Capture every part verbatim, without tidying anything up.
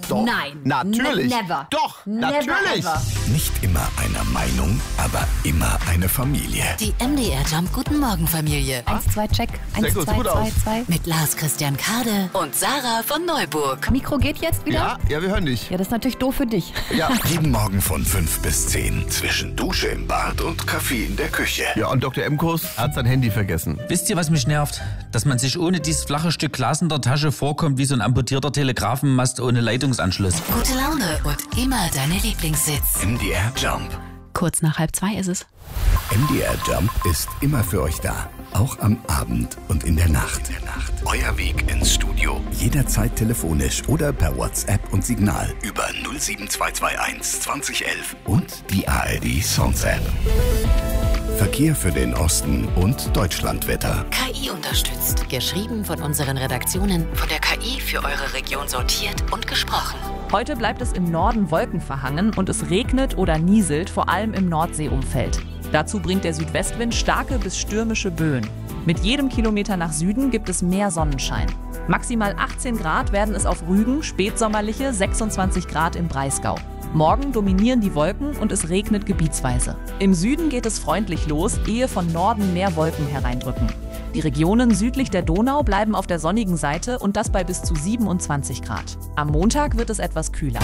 Doch. Nein. Natürlich. Ne- never. Doch, Never natürlich. ever. Nicht immer einer Meinung, aber immer eine Familie. Die M D R Jump Guten Morgen Familie. Eins, zwei, check. Eins, gut, zwei, gut zwei, aus. zwei. Mit Lars Christian Kade und Sarah von Neuburg. Mikro geht jetzt wieder? Ja, ja, wir hören dich. Ja, das ist natürlich doof für dich. Ja. Jeden Morgen von fünf bis zehn. Zwischen Dusche im Bad und Kaffee in der Küche. Ja, und Doktor Emkus hat sein Handy vergessen. Wisst ihr, was mich nervt? Dass man sich ohne dieses flache Stück Glas in der Tasche vorkommt wie so ein amputierter Telegrafenmast ohne Leitungsanschluss. Gute Laune und immer deine Lieblingssitz. M D R Jump. Kurz nach halb zwei ist es. M D R Jump ist immer für euch da. Auch am Abend und in der Nacht. Euer Weg ins Studio. Jederzeit telefonisch oder per WhatsApp und Signal über null sieben zwei zwei eins zwanzig elf und die A R D Sounds App. Verkehr für den Osten und Deutschlandwetter. K I unterstützt. Geschrieben von unseren Redaktionen. Von der K I für eure Region sortiert und gesprochen. Heute bleibt es im Norden wolkenverhangen und es regnet oder nieselt, vor allem im Nordseeumfeld. Dazu bringt der Südwestwind starke bis stürmische Böen. Mit jedem Kilometer nach Süden gibt es mehr Sonnenschein. Maximal achtzehn Grad werden es auf Rügen, spätsommerliche sechsundzwanzig Grad im Breisgau. Morgen dominieren die Wolken und es regnet gebietsweise. Im Süden geht es freundlich los, ehe von Norden mehr Wolken hereindrücken. Die Regionen südlich der Donau bleiben auf der sonnigen Seite und das bei bis zu siebenundzwanzig Grad. Am Montag wird es etwas kühler.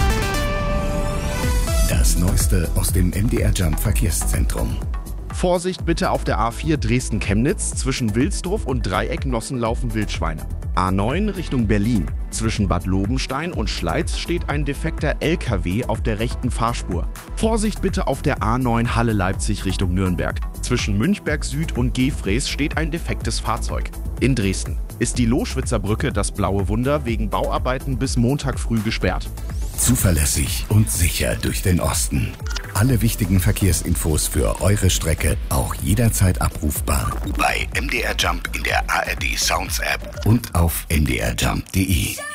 Das Neueste aus dem M D R Jump Verkehrszentrum. Vorsicht bitte auf der A vier Dresden-Chemnitz. Zwischen Wilsdruff und Dreieck-Nossen laufen Wildschweine. A neun Richtung Berlin. Zwischen Bad Lobenstein und Schleiz steht ein defekter L K W auf der rechten Fahrspur. Vorsicht bitte auf der A neun Halle-Leipzig Richtung Nürnberg. Zwischen Münchberg Süd und Gefrees steht ein defektes Fahrzeug. In Dresden ist die Loschwitzer Brücke, das blaue Wunder, wegen Bauarbeiten bis Montag früh gesperrt. Zuverlässig und sicher durch den Osten. Alle wichtigen Verkehrsinfos für eure Strecke auch jederzeit abrufbar bei M D R Jump in der A R D Sounds App und auf m d r jump punkt d e.